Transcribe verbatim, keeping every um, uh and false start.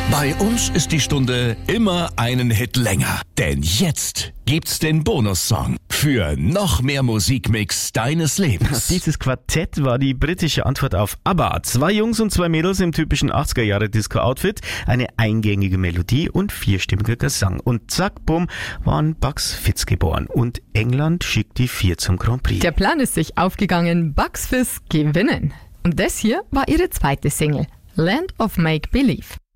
Bei uns ist die Stunde immer einen Hit länger. Denn jetzt gibt's den Bonussong für noch mehr Musikmix deines Lebens. Dieses Quartett war die britische Antwort auf ABBA. Zwei Jungs und zwei Mädels im typischen achtziger-Jahre-Disco-Outfit, eine eingängige Melodie und vierstimmiger Gesang. Und zack, bumm, waren Bucks Fizz geboren. Und England schickt die vier zum Grand Prix. Der Plan ist sich aufgegangen, Bucks Fizz gewinnen. Und das hier war ihre zweite Single, Land of Make Believe.